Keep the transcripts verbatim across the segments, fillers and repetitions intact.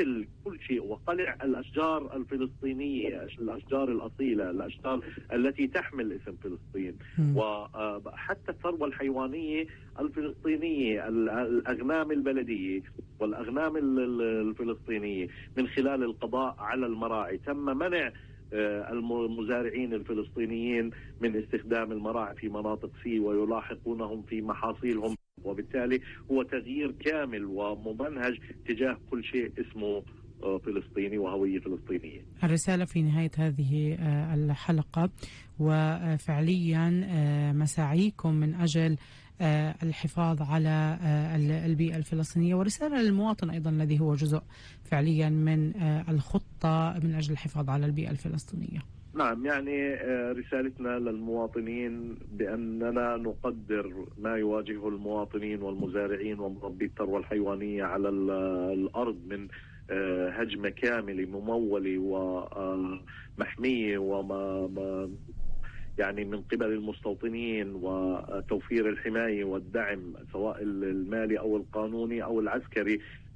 قتل كل شيء وقلع الأشجار الفلسطينية، الأشجار الأصيلة، الأشجار التي تحمل اسم فلسطين، وحتى الثروة الحيوانية الفلسطينية، الأغنام البلدية والأغنام الفلسطينية، من خلال القضاء على المراعي. تم منع المزارعين الفلسطينيين من استخدام المراعي في مناطق سي ويلاحقونهم في محاصيلهم، وبالتالي هو تغيير كامل وممنهج تجاه كل شيء اسمه فلسطيني وهوية فلسطينية. الرسالة في نهاية هذه الحلقة وفعليا مساعيكم من أجل الحفاظ على البيئة الفلسطينية، ورسالة للمواطن أيضا الذي هو جزء فعليا من الخطة من أجل الحفاظ على البيئة الفلسطينية. نعم، يعني رسالتنا للمواطنين بأننا نقدر ما يواجهه المواطنين والمزارعين ومربي الثروة الحيوانية على الأرض من هجمة كاملة ممولة ومحمية وما يعني من قبل المستوطنين، وتوفير الحماية والدعم سواء المالي أو القانوني أو العسكري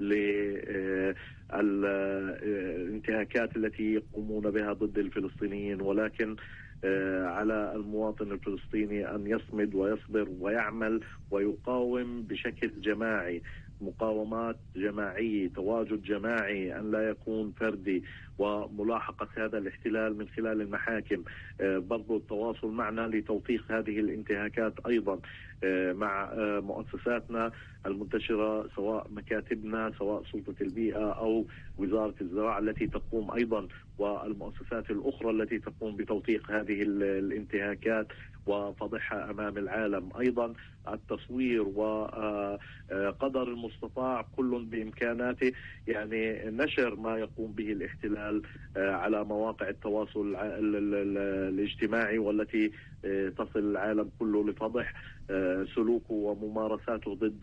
للانتهاكات التي يقومون بها ضد الفلسطينيين. ولكن على المواطن الفلسطيني أن يصمد ويصبر ويعمل ويقاوم بشكل جماعي، مقاومات جماعية، تواجد جماعي، أن لا يكون فردي، وملاحقة هذا الاحتلال من خلال المحاكم. برضو التواصل معنا لتوثيق هذه الانتهاكات أيضا مع مؤسساتنا المنتشرة، سواء مكاتبنا، سواء سلطة البيئة أو وزارة الزراعة التي تقوم أيضا، والمؤسسات الأخرى التي تقوم بتوثيق هذه الانتهاكات وفضحها أمام العالم. أيضا التصوير وقدر المستطاع كل بإمكاناته يعني نشر ما يقوم به الاحتلال على مواقع التواصل الاجتماعي والتي تصل العالم كله لفضح سلوكه وممارساته ضد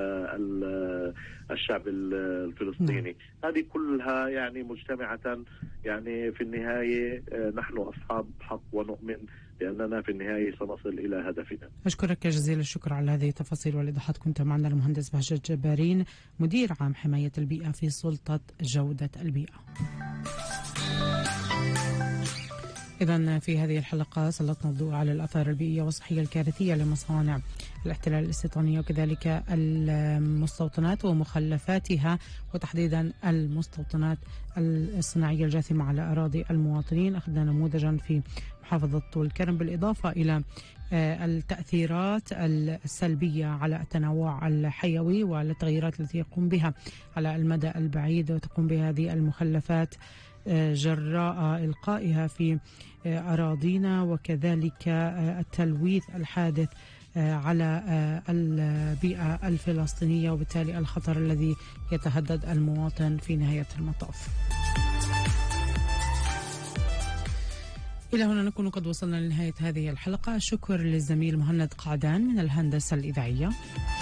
الشعب الفلسطيني. هذه كلها يعني مجتمعة، يعني في النهاية نحن أصحاب حق ونؤمن بأننا في النهاية سنصل إلى هدفنا. أشكرك جزيل الشكر على هذه التفاصيل والإيضاحات. كنت معنا المهندس بهجت جبارين، مدير عام حماية البيئة في سلطة جودة البيئة. إذن في هذه الحلقة سلطنا الضوء على الآثار البيئية والصحية الكارثية لمصانع الاحتلال الاستيطانية وكذلك المستوطنات ومخلفاتها، وتحديدا المستوطنات الصناعية الجاثمة على أراضي المواطنين. أخذنا نموذجا في محافظة طول كرم، بالإضافة إلى التأثيرات السلبية على التنوع الحيوي والتغييرات التي يقوم بها على المدى البعيد وتقوم بها هذه المخلفات جراء إلقائها في أراضينا، وكذلك التلويث الحادث على البيئة الفلسطينية، وبالتالي الخطر الذي يتهدد المواطن في نهاية المطاف. إلى هنا نكون قد وصلنا لنهاية هذه الحلقة. شكر للزميل مهند قعدان من الهندسة الإذاعية.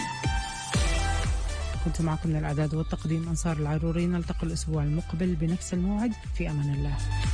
كنت معكم من الإعداد والتقديم أنصار العروري. نلتقي الأسبوع المقبل بنفس الموعد، في أمان الله.